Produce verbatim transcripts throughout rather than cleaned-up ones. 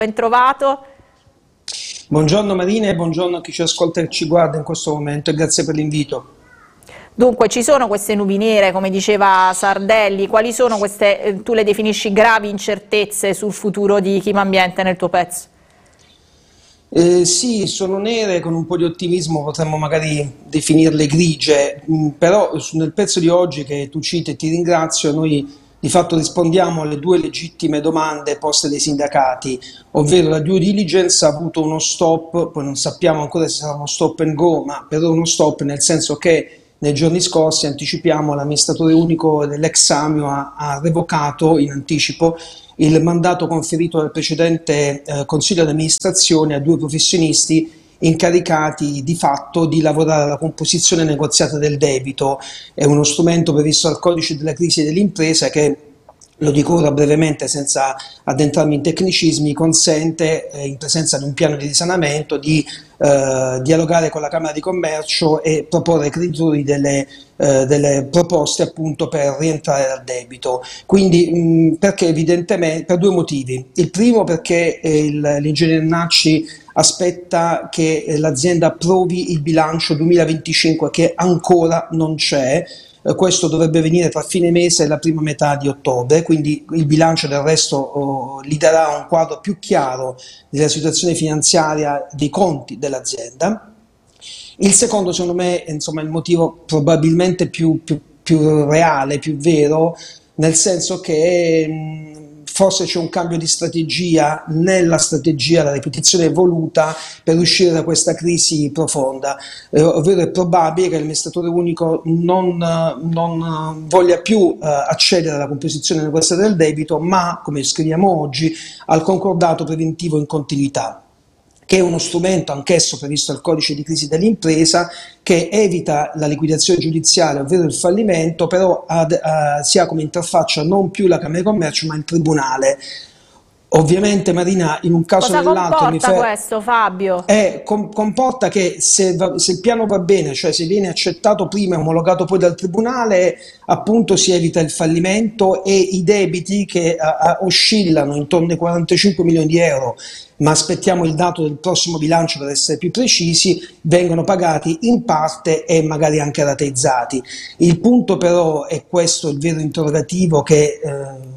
Ben trovato. Buongiorno Marina e buongiorno a chi ci ascolta e ci guarda in questo momento e grazie per l'invito. Dunque, ci sono queste nubi nere, come diceva Sardelli, quali sono queste, eh, tu le definisci gravi incertezze sul futuro di Kim Ambiente nel tuo pezzo? Eh, sì, sono nere, con un po' di ottimismo potremmo magari definirle grigie, mh, però nel pezzo di oggi che tu citi e ti ringrazio, noi di fatto rispondiamo alle due legittime domande poste dai sindacati, ovvero la due diligence ha avuto uno stop, poi non sappiamo ancora se sarà uno stop and go, ma per uno stop nel senso che nei giorni scorsi, anticipiamo, l'amministratore unico dell'ex Samio ha, ha revocato in anticipo il mandato conferito dal precedente eh, consiglio di amministrazione a due professionisti incaricati di fatto di lavorare alla composizione negoziata del debito. È uno strumento previsto dal codice della crisi dell'impresa che, lo dico ora brevemente senza addentrarmi in tecnicismi, consente eh, in presenza di un piano di risanamento di eh, dialogare con la Camera di Commercio e proporre ai creditori delle, eh, delle proposte appunto per rientrare dal debito. Quindi mh, perché evidentemente per due motivi. Il primo perché eh, l'ingegner Nacci aspetta che eh, l'azienda approvi il bilancio duemilaventicinque che ancora non c'è. Eh, questo dovrebbe venire tra fine mese e la prima metà di ottobre, quindi il bilancio del resto oh, gli darà un quadro più chiaro della situazione finanziaria dei conti dell'azienda. Il secondo, secondo me, insomma, è il motivo probabilmente più, più, più reale, più vero, nel senso che mh, forse c'è un cambio di strategia nella strategia, la ripetizione voluta per uscire da questa crisi profonda, eh, ovvero è probabile che l'amministratore unico non, non voglia più eh, accedere alla composizione negoziata del debito, ma, come scriviamo oggi, al concordato preventivo in continuità, che è uno strumento anch'esso previsto dal codice di crisi dell'impresa che evita la liquidazione giudiziale, ovvero il fallimento, però ad, uh, si ha come interfaccia non più la Camera di Commercio ma il Tribunale. Ovviamente Marina, in un caso o nell'altro... Cosa comporta mi fa... questo, Fabio? Eh, com comporta che se, va, se il piano va bene, cioè se viene accettato prima e omologato poi dal Tribunale, appunto si evita il fallimento e i debiti che a, a, oscillano intorno ai quarantacinque milioni di euro, ma aspettiamo il dato del prossimo bilancio per essere più precisi, vengono pagati in parte e magari anche rateizzati. Il punto però, è questo il vero interrogativo che... Eh,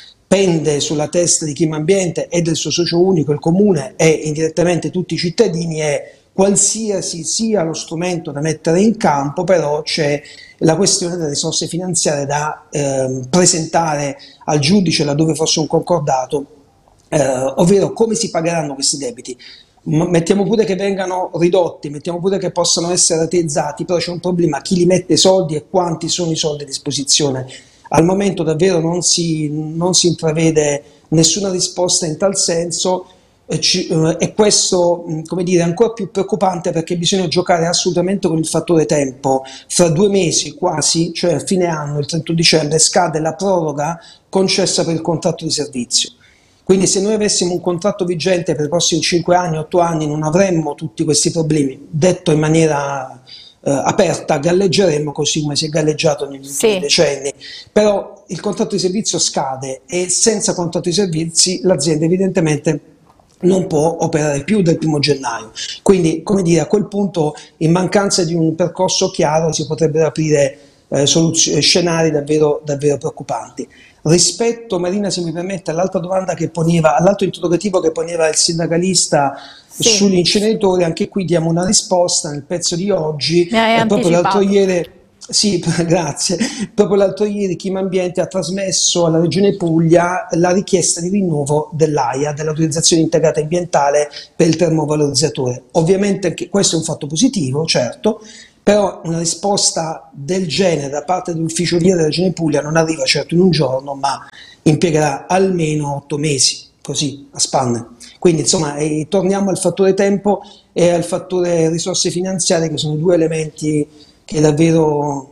pende sulla testa di Kim Ambiente e del suo socio unico, il comune e indirettamente tutti i cittadini, è qualsiasi sia lo strumento da mettere in campo, però c'è la questione delle risorse finanziarie da eh, presentare al giudice laddove fosse un concordato, eh, ovvero come si pagheranno questi debiti. Mettiamo pure che vengano ridotti, mettiamo pure che possano essere rateizzati, però c'è un problema: chi li mette i soldi e quanti sono i soldi a disposizione. Al momento davvero non si, non si intravede nessuna risposta in tal senso e, ci, eh, e questo, come dire, è ancora più preoccupante perché bisogna giocare assolutamente con il fattore tempo. Fra due mesi quasi, cioè a fine anno, il trentuno dicembre, scade la proroga concessa per il contratto di servizio. Quindi se noi avessimo un contratto vigente per i prossimi cinque anni, otto anni, non avremmo tutti questi problemi. Detto in maniera... Uh, aperta, galleggeremmo così come si è galleggiato negli ultimi sì. decenni, però il contratto di servizio scade e senza contratto di servizi l'azienda evidentemente non può operare più del primo gennaio, quindi, come dire, a quel punto, in mancanza di un percorso chiaro, si potrebbero aprire eh, scenari davvero, davvero preoccupanti. Rispetto, Marina, se mi permette, all'altra domanda che poneva, all'altro interrogativo che poneva il sindacalista, sì, sugli inceneritori, anche qui diamo una risposta nel pezzo di oggi. Eh, proprio l'altro ieri, sì, grazie, proprio l'altro ieri Kim Ambiente ha trasmesso alla Regione Puglia la richiesta di rinnovo dell'A I A, dell'autorizzazione integrata ambientale per il termovalorizzatore. Ovviamente anche questo è un fatto positivo, certo, però una risposta del genere da parte dell'ufficio via della Regione Puglia non arriva certo in un giorno, ma impiegherà almeno otto mesi, così a spanne. Quindi insomma eh, torniamo al fattore tempo e al fattore risorse finanziarie, che sono due elementi che davvero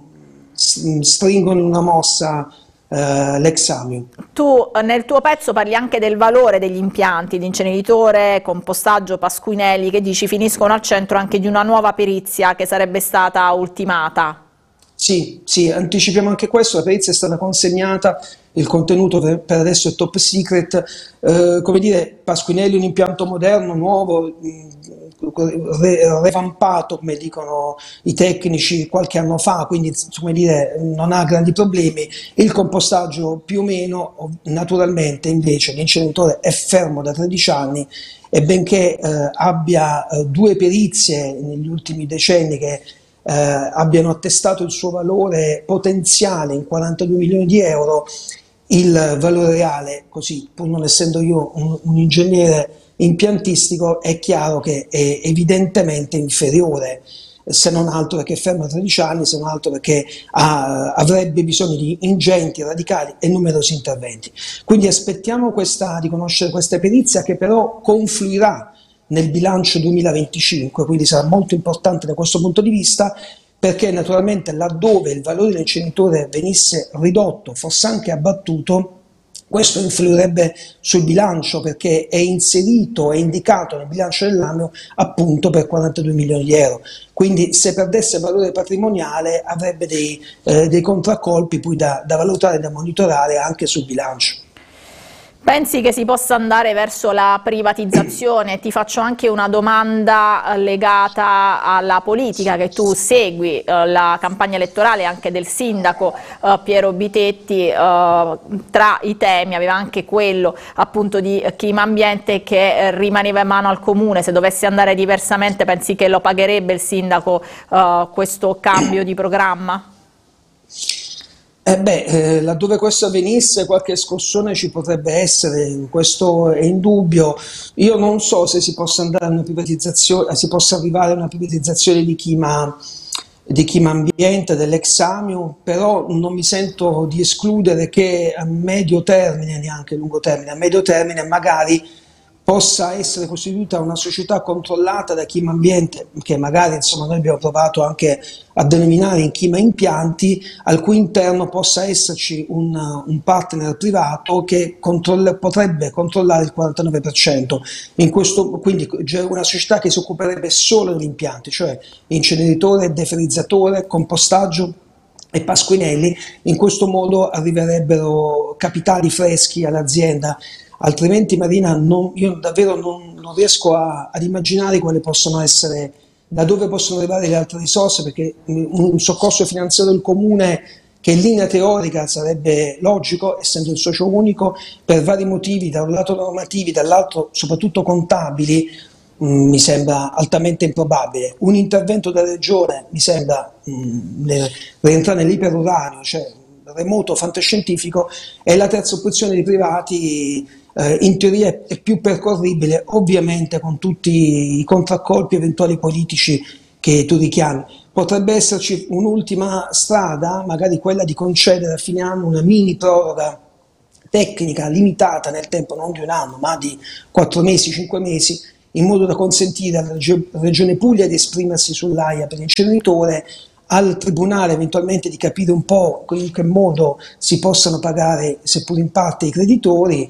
stringono in una mossa eh, l'ex Samio. Tu nel tuo pezzo parli anche del valore degli impianti di inceneritore, compostaggio, Pasquinelli, che dici finiscono al centro anche di una nuova perizia che sarebbe stata ultimata. Sì, sì, anticipiamo anche questo, la perizia è stata consegnata, il contenuto per, per adesso è top secret. Eh, come dire, Pasquinelli è un impianto moderno, nuovo, mh, re- revampato, come dicono i tecnici, qualche anno fa, quindi come dire, non ha grandi problemi. Il compostaggio più o meno, ov- naturalmente invece l'inceneritore è fermo da tredici anni e benché eh, abbia eh, due perizie negli ultimi decenni che eh, abbiano attestato il suo valore potenziale in quarantadue milioni di euro, il valore reale, così pur non essendo io un, un ingegnere impiantistico, è chiaro che è evidentemente inferiore, se non altro perché è fermo a tredici anni, se non altro perché ha, avrebbe bisogno di ingenti, radicali e numerosi interventi. Quindi aspettiamo questa, di conoscere questa perizia che però confluirà nel bilancio duemilaventicinque, quindi sarà molto importante da questo punto di vista, perché naturalmente laddove il valore dell'inceneritore venisse ridotto, fosse anche abbattuto, questo influirebbe sul bilancio perché è inserito, è indicato nel bilancio dell'anno appunto per quarantadue milioni di euro. Quindi se perdesse valore patrimoniale avrebbe dei, eh, dei contraccolpi poi da, da valutare e da monitorare anche sul bilancio. Pensi che si possa andare verso la privatizzazione? Ti faccio anche una domanda legata alla politica che tu segui, eh, la campagna elettorale anche del sindaco eh, Piero Bitetti, eh, tra i temi aveva anche quello appunto di clima ambiente che eh, rimaneva in mano al comune. Se dovesse andare diversamente, pensi che lo pagherebbe il sindaco eh, questo cambio di programma? Eh beh, eh, laddove questo avvenisse qualche scossone ci potrebbe essere, questo è indubbio. Io non so se si possa andare a una privatizzazione, si possa arrivare a una privatizzazione di Chima, di Chima Ambiente, dell'ex Amiu, però non mi sento di escludere che a medio termine, neanche a lungo termine, a medio termine magari possa essere costituita una società controllata da Chima Ambiente, che magari insomma noi abbiamo provato anche a denominare in Chima Impianti, al cui interno possa esserci un, un partner privato che controlla, potrebbe controllare il quarantanove per cento, in questo, quindi una società che si occuperebbe solo degli impianti, cioè inceneritore, deferrizzatore, compostaggio e Pasquinelli. In questo modo arriverebbero capitali freschi all'azienda. Altrimenti Marina, non, io davvero non, non riesco a, ad immaginare quali possono essere, da dove possono arrivare le altre risorse, perché un, un soccorso finanziario del comune che in linea teorica sarebbe logico, essendo il socio unico, per vari motivi, da un lato normativi, dall'altro soprattutto contabili, mh, mi sembra altamente improbabile. Un intervento della regione mi sembra mh, rientrare nell'iperuranio, cioè remoto fantascientifico, e la terza opzione di privati eh, in teoria è più percorribile, ovviamente con tutti i contraccolpi eventuali politici che tu richiami. Potrebbe esserci un'ultima strada, magari quella di concedere a fine anno una mini proroga tecnica limitata nel tempo, non di un anno, ma di quattro mesi, cinque mesi, in modo da consentire alla Regione Puglia di esprimersi sull'A I A per l'inceneritore, al Tribunale eventualmente di capire un po' in che modo si possano pagare, seppur in parte, i creditori,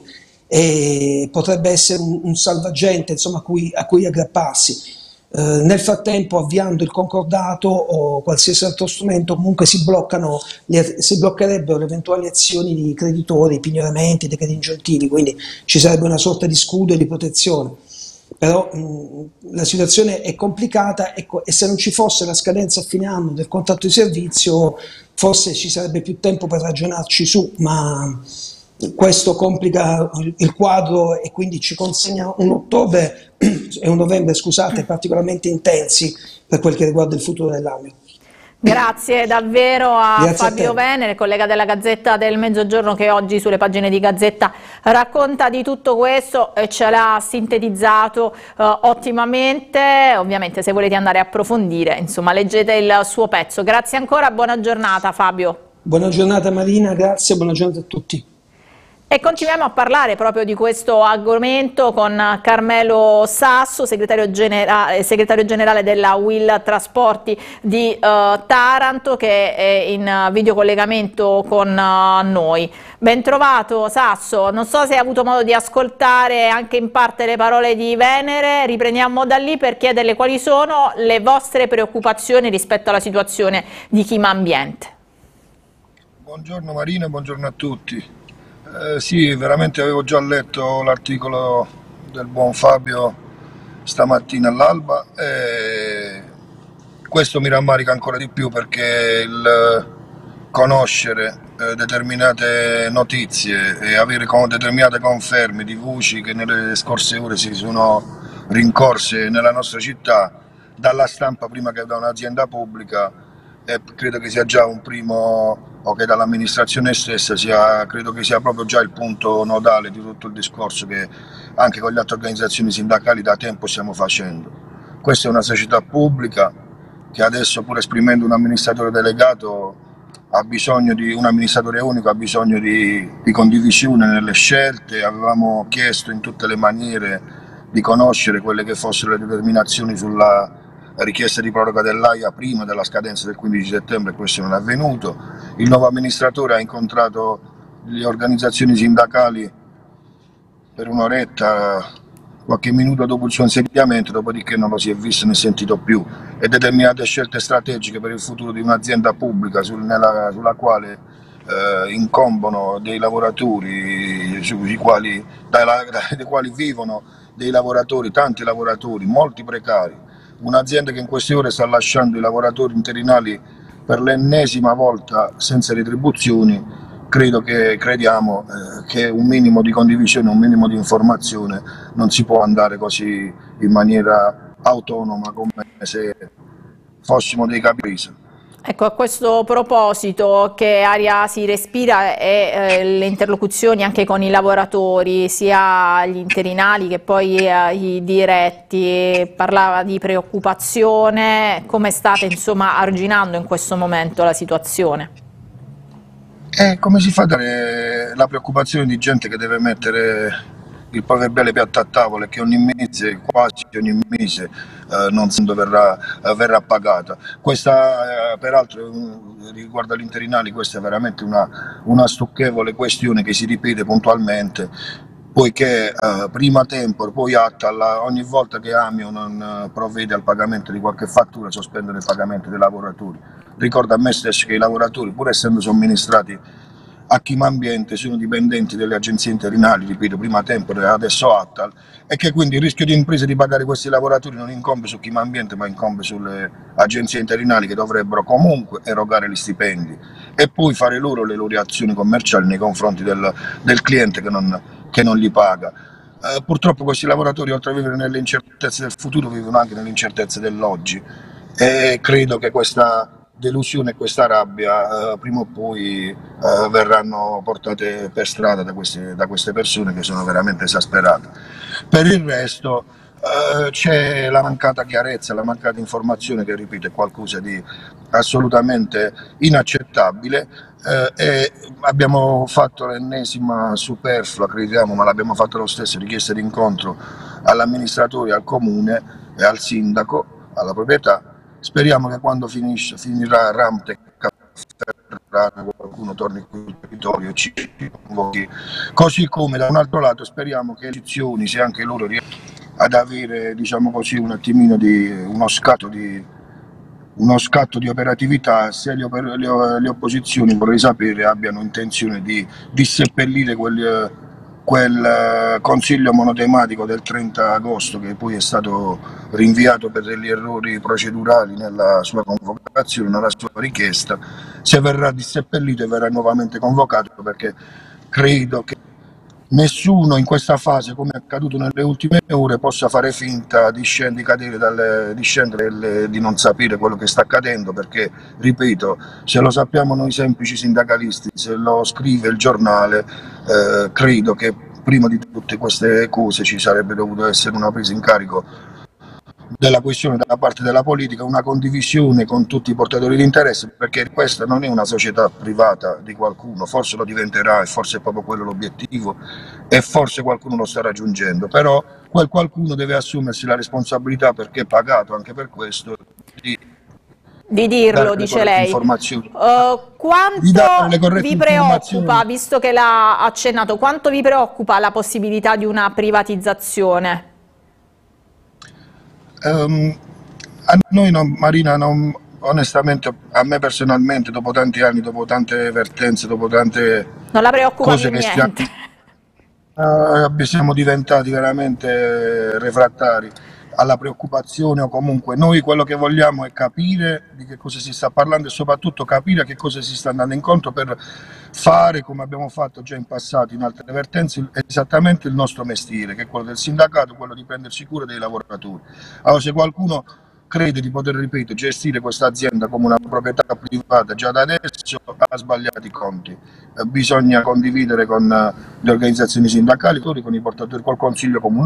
e potrebbe essere un, un salvagente insomma, a, cui, a cui aggrapparsi. Eh, nel frattempo, avviando il concordato o qualsiasi altro strumento, comunque si, bloccano le, si bloccherebbero le eventuali azioni di creditori, pignoramenti, decreti ingiuntivi, quindi ci sarebbe una sorta di scudo e di protezione. Però mh, la situazione è complicata, ecco, e se non ci fosse la scadenza a fine anno del contratto di servizio forse ci sarebbe più tempo per ragionarci su, ma questo complica il quadro e quindi ci consegna un ottobre e un novembre, scusate, particolarmente intensi per quel che riguarda il futuro dell'A M I. Grazie davvero a Grazie Fabio a Venere, collega della Gazzetta del Mezzogiorno, che oggi sulle pagine di Gazzetta racconta di tutto questo e ce l'ha sintetizzato eh, ottimamente. Ovviamente se volete andare a approfondire, insomma, leggete il suo pezzo. Grazie ancora, buona giornata Fabio. Buona giornata Marina, grazie, buona giornata a tutti. E continuiamo a parlare proprio di questo argomento con Carmelo Sasso, segretario generale, segretario generale della Will Trasporti di uh, Taranto, che è in videocollegamento con uh, noi. Ben trovato Sasso, non so se hai avuto modo di ascoltare anche in parte le parole di Venere. Riprendiamo da lì per chiederle quali sono le vostre preoccupazioni rispetto alla situazione di Chima Ambiente. Buongiorno Marina, buongiorno a tutti. Eh, sì, veramente avevo già letto l'articolo del buon Fabio stamattina all'alba e questo mi rammarica ancora di più, perché il conoscere eh, determinate notizie e avere con determinate conferme di voci che nelle scorse ore si sono rincorse nella nostra città dalla stampa prima che da un'azienda pubblica, e credo che sia già un primo, o che dall'amministrazione stessa sia, credo che sia proprio già il punto nodale di tutto il discorso che anche con le altre organizzazioni sindacali da tempo stiamo facendo. Questa è una società pubblica che adesso, pur esprimendo un amministratore delegato, ha bisogno di un amministratore unico, ha bisogno di, di condivisione nelle scelte. Avevamo chiesto in tutte le maniere di conoscere quelle che fossero le determinazioni sulla richiesta di proroga dell'A I A prima della scadenza del quindici settembre, e questo non è avvenuto. Il nuovo amministratore ha incontrato le organizzazioni sindacali per un'oretta, qualche minuto dopo il suo insediamento, dopodiché non lo si è visto né sentito più, e determinate scelte strategiche per il futuro di un'azienda pubblica sul, nella, sulla quale eh, incombono dei lavoratori, sui quali, dai, dai quali vivono dei lavoratori, tanti lavoratori, molti precari. Un'azienda che in queste ore sta lasciando i lavoratori interinali per l'ennesima volta senza retribuzioni. Credo che crediamo eh, che un minimo di condivisione, un minimo di informazione non si può andare così in maniera autonoma come se fossimo dei caprese. Ecco, a questo proposito, che aria si respira e eh, le interlocuzioni anche con i lavoratori, sia gli interinali che poi eh, i diretti, parlava di preoccupazione, come state insomma arginando in questo momento la situazione? E come si fa a dare la preoccupazione di gente che deve mettere il proverbiale piatto a tavola e che ogni mese, quasi ogni mese, eh, non so quando verrà, eh, verrà pagata? Questa, eh, peraltro, eh, riguardo agli interinali, questa è veramente una, una stucchevole questione che si ripete puntualmente, poiché eh, prima tempore, poi Attal, ogni volta che Amio non eh, provvede al pagamento di qualche fattura, sospendono il pagamento dei lavoratori. Ricordo a me stesso che i lavoratori, pur essendo somministrati a Chima Ambiente, sono dipendenti delle agenzie interinali, ripeto, prima Tempore e adesso Attal, e che quindi il rischio di imprese di pagare questi lavoratori non incombe su Chima Ambiente, ma incombe sulle agenzie interinali, che dovrebbero comunque erogare gli stipendi e poi fare loro le loro azioni commerciali nei confronti del, del cliente che non, che non li paga. Eh, purtroppo questi lavoratori, oltre a vivere nelle incertezze del futuro, vivono anche nelle incertezze dell'oggi, e credo che questa delusione e questa rabbia eh, prima o poi eh, verranno portate per strada da queste, da queste persone che sono veramente esasperate. Per il resto eh, c'è la mancata chiarezza, la mancata informazione, che ripeto è qualcosa di assolutamente inaccettabile, eh, e abbiamo fatto l'ennesima superflua, crediamo, ma l'abbiamo fatto lo stesso, richiesta di incontro all'amministratore, al comune e al sindaco, alla proprietà. Speriamo che quando finisce, finirà Ramtec qualcuno torni qui sul territorio e ci convochi. Così come da un altro lato speriamo che le istituzioni, se anche loro riescono ad avere, diciamo così, un attimino di uno scatto di, uno scatto di operatività, se le, oper le, le opposizioni, vorrei sapere, abbiano intenzione di disseppellire quel quel consiglio monotematico del trenta agosto, che poi è stato rinviato per degli errori procedurali nella sua convocazione, nella sua richiesta, se verrà disseppellito e verrà nuovamente convocato, perché credo che nessuno in questa fase, come è accaduto nelle ultime ore, possa fare finta di scendere, di cadere dalle, di scendere, di non sapere quello che sta accadendo, perché, ripeto, se lo sappiamo noi semplici sindacalisti, se lo scrive il giornale, eh, credo che prima di tutte queste cose ci sarebbe dovuto essere una presa in carico della questione da parte della politica, una condivisione con tutti i portatori di interesse, perché questa non è una società privata di qualcuno, forse lo diventerà e forse è proprio quello l'obiettivo e forse qualcuno lo sta raggiungendo, però quel qualcuno deve assumersi la responsabilità, perché è pagato anche per questo, di Di dare dirlo, le dice corrette lei. informazioni. Uh, Di dare le quanto corrette vi preoccupa, informazioni. visto che l'ha accennato, quanto vi preoccupa la possibilità di una privatizzazione? Ehm, a noi non, Marina, non, onestamente, a me personalmente, dopo tanti anni, dopo tante vertenze, dopo tante Non la preoccupa più cose che stiamo, niente. eh, siamo diventati veramente refrattari alla preoccupazione, o comunque noi quello che vogliamo è capire di che cosa si sta parlando e soprattutto capire a che cosa si sta andando incontro per fare, come abbiamo fatto già in passato in altre vertenze, esattamente il nostro mestiere, che è quello del sindacato, quello di prendersi cura dei lavoratori. Allora, se qualcuno crede di poter, ripeto, gestire questa azienda come una proprietà privata già da adesso, ha sbagliato i conti. Eh, bisogna condividere con eh, le organizzazioni sindacali, con i portatori, col consiglio comunale,